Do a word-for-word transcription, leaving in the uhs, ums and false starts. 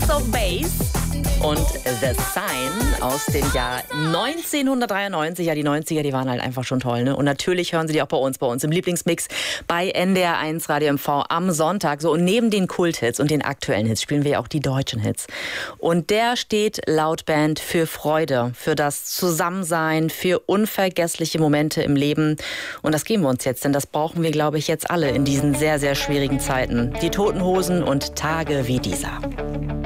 Ace of Base und The Sign aus dem Jahr neunzehnhundertdreiundneunzig. Ja, die neunziger, die waren halt einfach schon toll, ne? Und natürlich hören Sie die auch bei uns, bei uns im Lieblingsmix bei N D R eins Radio M V am Sonntag. So, und neben den Kulthits und den aktuellen Hits spielen wir ja auch die deutschen Hits. Und der steht laut Band für Freude, für das Zusammensein, für unvergessliche Momente im Leben. Und das geben wir uns jetzt, denn das brauchen wir, glaube ich, jetzt alle in diesen sehr, sehr schwierigen Zeiten. Die Toten Hosen und Tage wie dieser.